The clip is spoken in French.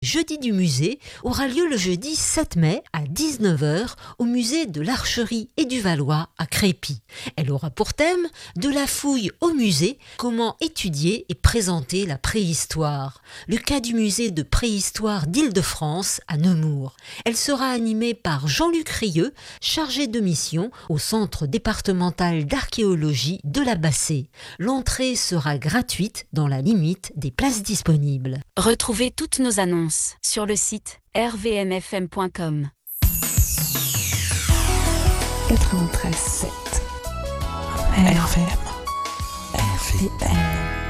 Jeudi du musée aura lieu le jeudi 7 mai à 19h au musée de l'Archerie et du Valois à Crépy. Elle aura pour thème « De la fouille au musée, comment étudier et présenter la préhistoire ». Le cas du musée de préhistoire d'Île-de-France à Nemours. Elle sera animée par Jean-Luc Rieux, chargé de mission au Centre départemental d'archéologie de la Bassée. L'entrée sera gratuite dans la limite des places disponibles. Retrouvez toutes nos annonces sur le site rvmfm.com. 93.7 RVM.